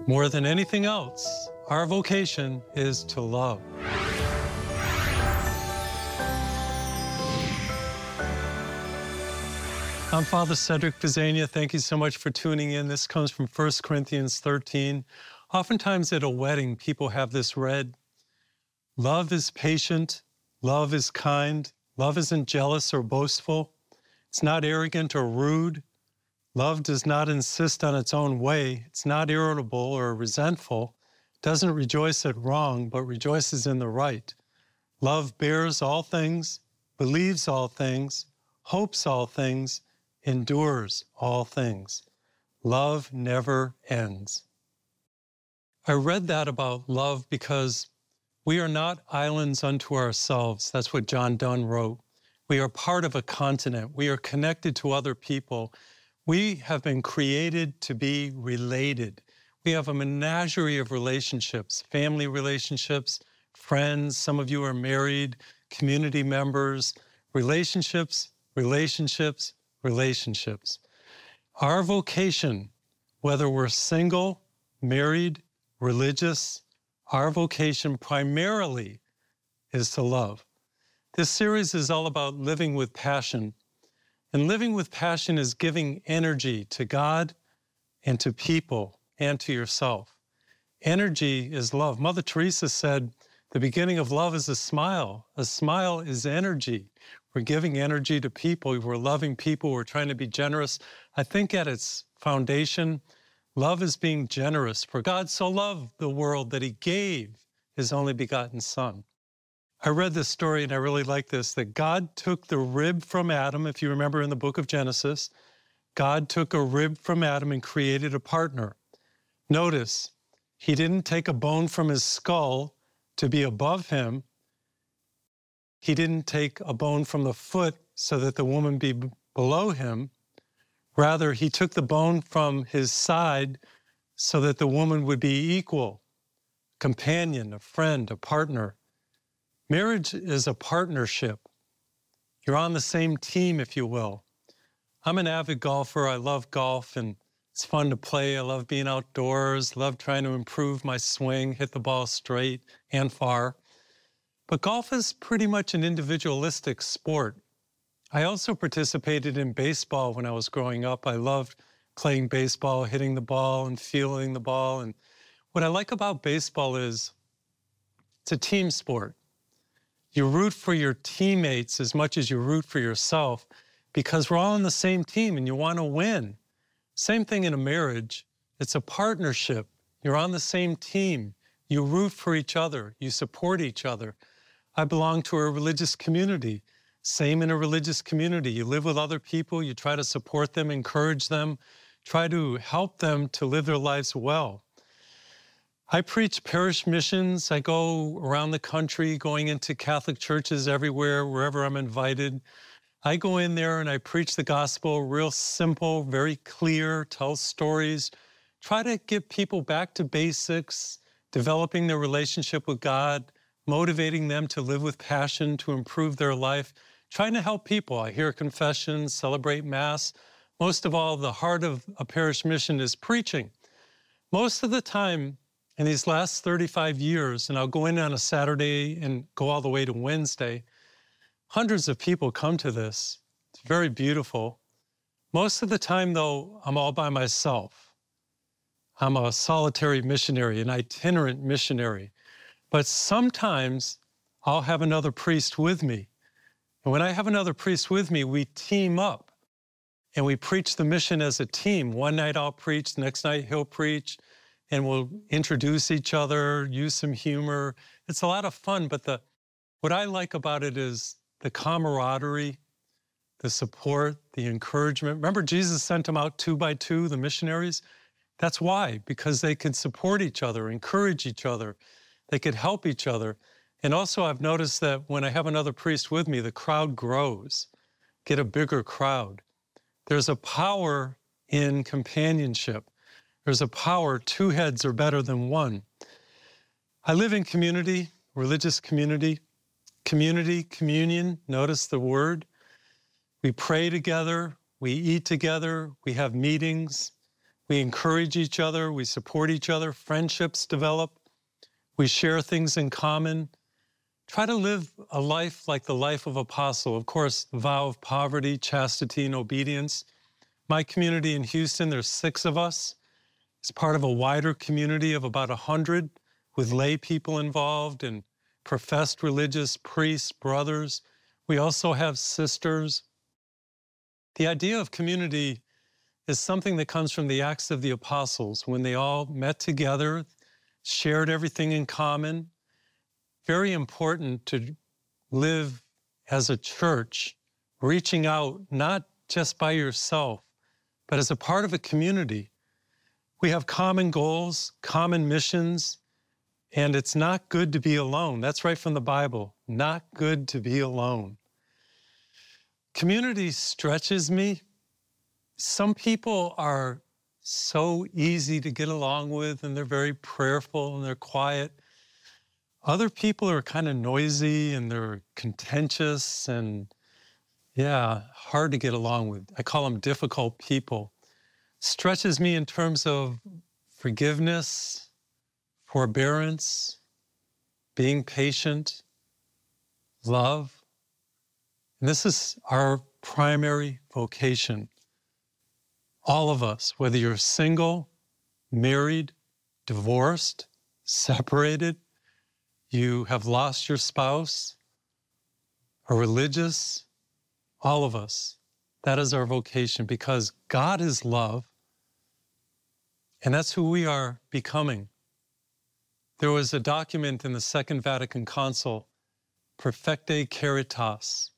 More than anything else, our vocation is to love. I'm Father Cedric Pisania. Thank you so much for tuning in. This comes from 1 Corinthians 13. Oftentimes at a wedding, people have this read: love is patient, love is kind, love isn't jealous or boastful, it's not arrogant or rude, love does not insist on its own way, it's not irritable or resentful, doesn't rejoice at wrong, but rejoices in the right. Love bears all things, believes all things, hopes all things, endures all things. Love never ends. I read that about love because we are not islands unto ourselves. That's what John Donne wrote. We are part of a continent. We are connected to other people. We have been created to be related. We have a menagerie of relationships, family relationships, friends. Some of you are married, community members, relationships, relationships, relationships. Our vocation, whether we're single, married, religious, our vocation primarily is to love. This series is all about living with passion. And living with passion is giving energy to God and to people and to yourself. Energy is love. Mother Teresa said, the beginning of love is a smile. A smile is energy. We're giving energy to people. We're loving people. We're trying to be generous. I think at its foundation, love is being generous. For God so loved the world that he gave his only begotten Son. I read this story and I really like this, that God took the rib from Adam. If you remember in the book of Genesis, God took a rib from Adam and created a partner. Notice, he didn't take a bone from his skull to be above him. He didn't take a bone from the foot so that the woman be below him. Rather, he took the bone from his side so that the woman would be equal, companion, a friend, a partner. Marriage is a partnership. You're on the same team, if you will. I'm an avid golfer. I love golf, and it's fun to play. I love being outdoors, love trying to improve my swing, hit the ball straight and far. But golf is pretty much an individualistic sport. I also participated in baseball when I was growing up. I loved playing baseball, hitting the ball and feeling the ball. And what I like about baseball is it's a team sport. You root for your teammates as much as you root for yourself because we're all on the same team and you want to win. Same thing in a marriage. It's a partnership. You're on the same team. You root for each other. You support each other. I belong to a religious community. Same in a religious community. You live with other people. You try to support them, encourage them, try to help them to live their lives well. I preach parish missions. I go around the country, going into Catholic churches everywhere, wherever I'm invited. I go in there and I preach the gospel, real simple, very clear, tell stories, try to get people back to basics, developing their relationship with God, motivating them to live with passion, to improve their life, trying to help people. I hear confessions, celebrate Mass. Most of all, the heart of a parish mission is preaching. Most of the time, in these last 35 years, and I'll go in on a Saturday and go all the way to Wednesday, hundreds of people come to this. It's very beautiful. Most of the time, though, I'm all by myself. I'm a solitary missionary, an itinerant missionary. But sometimes I'll have another priest with me. And when I have another priest with me, we team up and we preach the mission as a team. One night I'll preach, the next night he'll preach, and we'll introduce each other, use some humor. It's a lot of fun, but what I like about it is the camaraderie, the support, the encouragement. Remember, Jesus sent them out 2 by 2, the missionaries? That's why, because they could support each other, encourage each other. They could help each other. And also I've noticed that when I have another priest with me, the crowd grows, get a bigger crowd. There's a power in companionship. There's a power, 2 heads are better than 1. I live in community, religious community, communion, notice the word. We pray together, we eat together, we have meetings. We encourage each other, we support each other, friendships develop, we share things in common. Try to live a life like the life of apostle. Of course, the vow of poverty, chastity, and obedience. My community in Houston, there's 6 of us. It's part of a wider community of about 100 with lay people involved and professed religious priests, brothers. We also have sisters. The idea of community is something that comes from the Acts of the Apostles, when they all met together, shared everything in common. Very important to live as a church, reaching out not just by yourself, but as a part of a community. We have common goals, common missions, and it's not good to be alone. That's right from the Bible. Not good to be alone. Community stretches me. Some people are so easy to get along with, and they're very prayerful and they're quiet. Other people are kind of noisy and they're contentious and, hard to get along with. I call them difficult people. Stretches me in terms of forgiveness, forbearance, being patient, love. And this is our primary vocation. All of us, whether you're single, married, divorced, separated, you have lost your spouse, are religious, all of us. That is our vocation because God is love, and that's who we are becoming. There was a document in the Second Vatican Council, Perfecte Caritas,